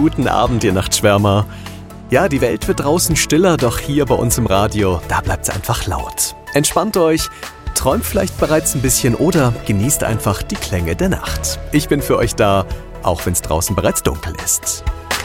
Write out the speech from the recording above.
guten Abend, ihr Nachtschwärmer. Ja, die Welt wird draußen stiller, doch hier bei uns im Radio, da bleibt's einfach laut. Entspannt euch, träumt vielleicht bereits ein bisschen oder genießt einfach die Klänge der Nacht. Ich bin für euch da, auch wenn es draußen bereits dunkel ist.